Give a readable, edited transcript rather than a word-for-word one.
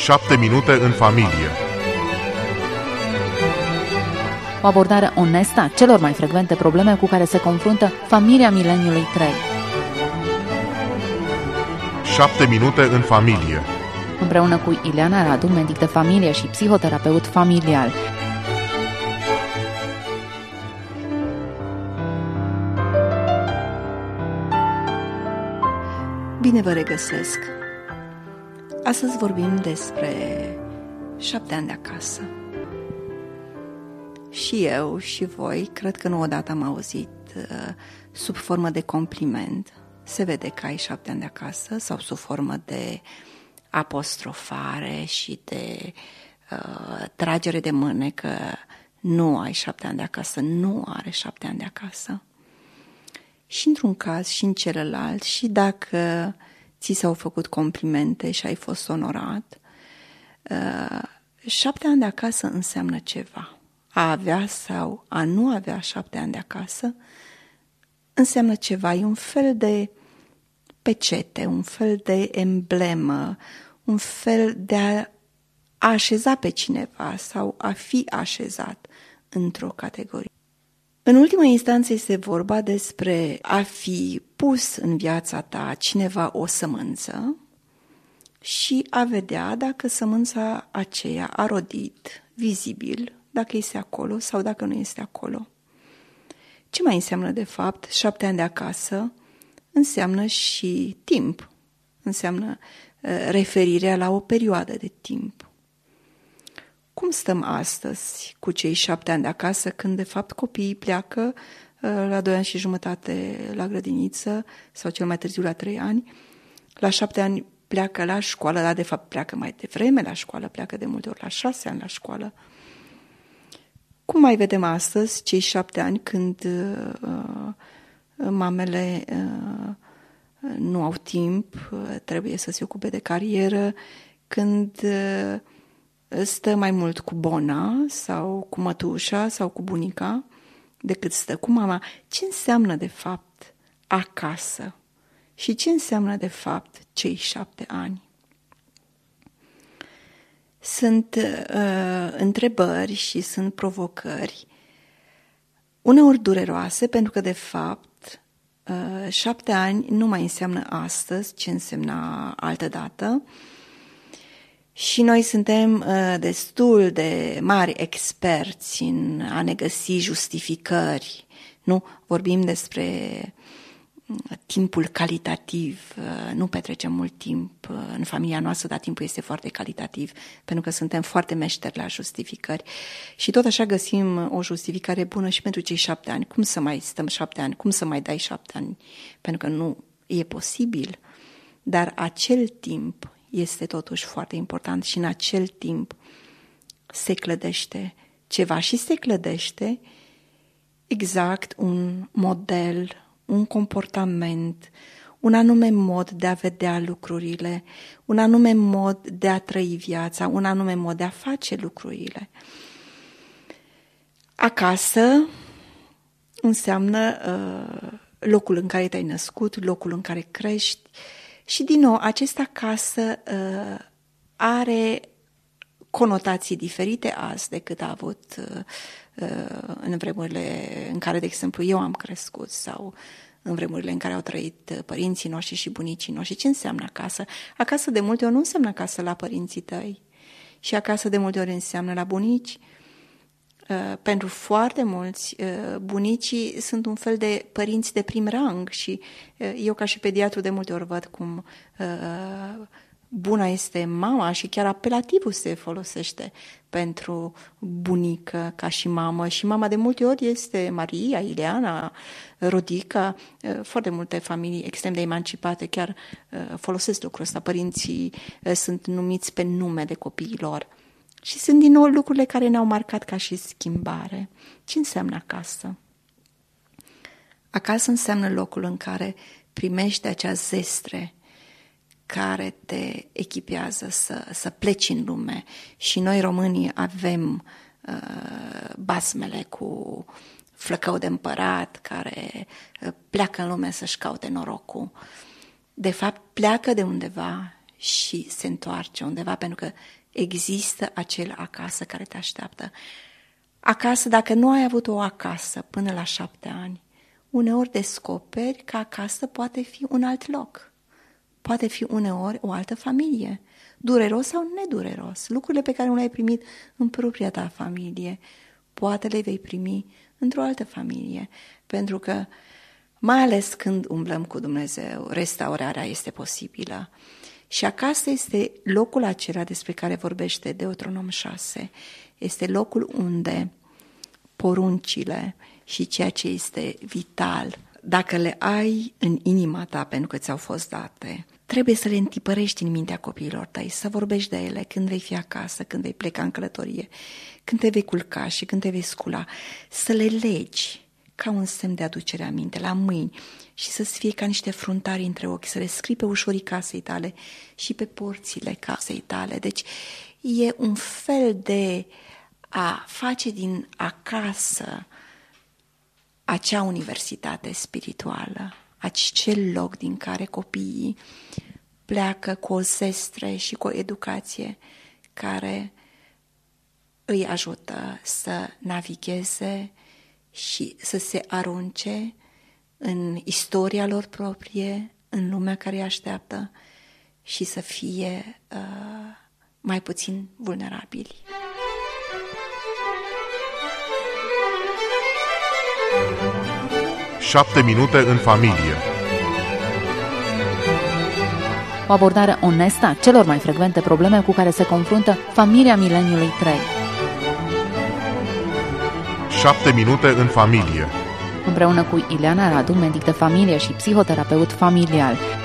7 minute în familie. O abordare onestă a celor mai frecvente probleme cu care se confruntă familia mileniului 3. 7 minute în familie. Împreună cu Ileana Radu, medic de familie și psihoterapeut familial. Bine vă regăsesc! Astăzi vorbim despre 7 ani de acasă. Și eu și voi, cred că nu odată am auzit sub formă de compliment, se vede că ai 7 ani de acasă, sau sub formă de apostrofare și de tragere de mânecă, nu ai 7 ani de acasă, nu are 7 ani de acasă. Și într-un caz și în celălalt, și dacă ți s-au făcut complimente și ai fost onorat, 7 ani de acasă înseamnă ceva. A avea sau a nu avea 7 ani de acasă înseamnă ceva, e un fel de pecete, un fel de emblemă, un fel de a așeza pe cineva sau a fi așezat într-o categorie. În ultima instanță este vorba despre a fi pus în viața ta cineva o sămânță și a vedea dacă sămânța aceea a rodit vizibil, dacă este acolo sau dacă nu este acolo. Ce mai înseamnă de fapt 7 ani de acasă? Înseamnă și timp, înseamnă referirea la o perioadă de timp. Cum stăm astăzi cu cei 7 ani de acasă, când de fapt copiii pleacă la 2 ani și jumătate la grădiniță sau cel mai târziu la 3 ani, la 7 ani pleacă la școală, dar de fapt pleacă mai devreme la școală, pleacă de multe ori la 6 ani la școală. Cum mai vedem astăzi cei 7 ani când mamele nu au timp, trebuie să se ocupe de carieră, când stă mai mult cu bona sau cu mătușa sau cu bunica decât stă cu mama. Ce înseamnă de fapt acasă și ce înseamnă de fapt cei 7 ani? Sunt întrebări și sunt provocări uneori dureroase, pentru că de fapt 7 ani nu mai înseamnă astăzi ce însemna altădată. Și noi suntem destul de mari experți în a ne găsi justificări. Nu vorbim despre timpul calitativ, nu petrecem mult timp în familia noastră, dar timpul este foarte calitativ, pentru că suntem foarte meșteri la justificări. Și tot așa găsim o justificare bună și pentru cei 7 ani. Cum să mai stăm 7 ani? Cum să mai dai 7 ani? Pentru că nu e posibil. Dar acel timp este totuși foarte important și în acel timp se clădește ceva și se clădește exact un model, un comportament, un anume mod de a vedea lucrurile, un anume mod de a trăi viața, un anume mod de a face lucrurile. Acasă înseamnă locul în care te-ai născut, locul în care crești. Și din nou, acest acasă are conotații diferite azi decât a avut în vremurile în care, de exemplu, eu am crescut sau în vremurile în care au trăit părinții noștri și bunicii noștri. Ce înseamnă acasă? Acasă de multe ori nu înseamnă acasă la părinții tăi și acasă de multe ori înseamnă la bunici. Pentru foarte mulți, bunicii sunt un fel de părinți de prim rang și eu ca și pediatru de multe ori văd cum buna este mama și chiar apelativul se folosește pentru bunică ca și mamă și mama de multe ori este Maria, Ileana, Rodica. Foarte multe familii extrem de emancipate chiar folosesc lucrul ăsta, părinții sunt numiți pe nume de copiii lor. Și sunt din nou lucrurile care ne-au marcat ca și schimbare. Ce înseamnă acasă? Acasă înseamnă locul în care primești acea zestre care te echipează să pleci în lume. Și noi românii avem basmele cu flăcău de împărat care pleacă în lume să-și caute norocul. De fapt, pleacă de undeva și se întoarce undeva, pentru că există acel acasă care te așteaptă. Acasă, dacă nu ai avut o acasă până la 7 ani, uneori descoperi că acasă poate fi un alt loc. Poate fi uneori o altă familie, dureros sau nedureros. Lucrurile pe care nu le-ai primit în propria ta familie, poate le vei primi într-o altă familie, pentru că, mai ales când umblăm cu Dumnezeu, restaurarea este posibilă. Și acasă este locul acela despre care vorbește Deuteronom 6. Este locul unde poruncile și ceea ce este vital, dacă le ai în inima ta pentru că ți-au fost date, trebuie să le întipărești în mintea copiilor tăi, să vorbești de ele când vei fi acasă, când vei pleca în călătorie, când te vei culca și când te vei scula, să le legi ca un semn de aducere aminte la mâini și să-ți fie ca niște fruntari între ochi, să le scrii pe ușorii casei tale și pe porțile casei tale. Deci e un fel de a face din acasă acea universitate spirituală, acel loc din care copiii pleacă cu o zestre și cu o educație care îi ajută să navigheze și să se arunce în istoria lor proprie, în lumea care îi așteaptă și să fie mai puțin vulnerabili. Șapte minute în familie. O abordare onestă a celor mai frecvente probleme cu care se confruntă familia mileniului 3. 7 minute în familie. Împreună cu Ileana Radu, medic de familie și psihoterapeut familial.